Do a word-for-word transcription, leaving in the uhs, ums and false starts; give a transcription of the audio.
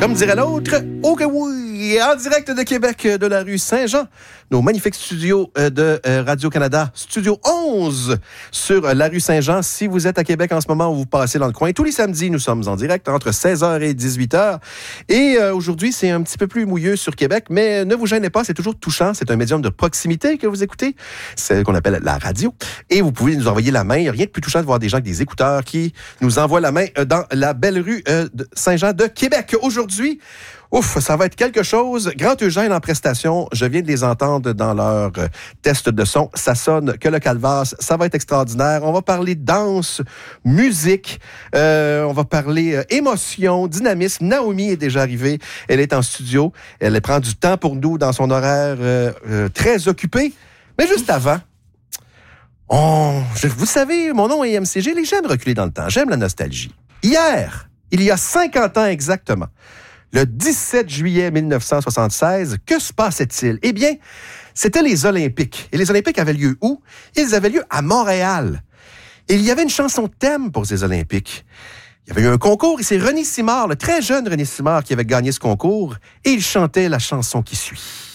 Comme dirait l'autre, ok oui, en direct de Québec, de la rue Saint-Jean, nos magnifiques studios de Radio-Canada, Studio onze, sur la rue Saint-Jean. Si vous êtes à Québec en ce moment ou vous passez dans le coin, tous les samedis, nous sommes en direct entre seize heures et dix-huit heures. Et euh, aujourd'hui, c'est un petit peu plus mouilleux sur Québec, mais ne vous gênez pas, c'est toujours touchant. C'est un médium de proximité que vous écoutez, c'est ce qu'on appelle la radio. Et vous pouvez nous envoyer la main. Il n'y a rien de plus touchant de voir des gens avec des écouteurs qui nous envoient la main dans la belle rue euh, de Saint-Jean de Québec. Aujourd'hui, ouf, ça va être quelque chose. Grand Eugène en prestation. Je viens de les entendre dans leur euh, test de son. Ça sonne que le calvasse. Ça va être extraordinaire. On va parler danse, musique. Euh, on va parler euh, émotion, dynamisme. Naomi est déjà arrivée. Elle est en studio. Elle prend du temps pour nous dans son horaire euh, euh, très occupé. Mais juste avant, on, je, vous savez, mon nom est M C G. J'aime reculer dans le temps. J'aime la nostalgie. Hier, il y a cinquante ans exactement, le dix-sept juillet mille neuf cent soixante-seize, que se passait-il? Eh bien, c'était les Olympiques. Et les Olympiques avaient lieu où? Ils avaient lieu à Montréal. Et il y avait une chanson thème pour ces Olympiques. Il y avait eu un concours et c'est René Simard, le très jeune René Simard, qui avait gagné ce concours. Et il chantait la chanson qui suit.